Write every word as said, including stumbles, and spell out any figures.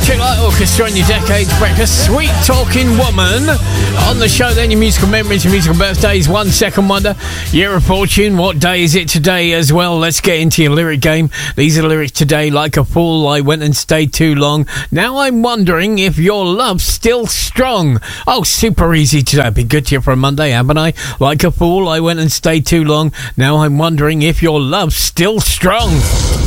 Electric Light Orchestra on your Decades Breakfast. Sweet Talking Woman. On the show then, your musical memories, your musical birthdays, One Second Wonder, Year of Fortune. What day is it today as well? Let's get into your lyric game. These are the lyrics today. Like a fool, I went and stayed too long. Now I'm wondering if your love's still strong. Oh, super easy today. Been good to you for a Monday, haven't I? Like a fool, I went and stayed too long. Now I'm wondering if your love's still strong.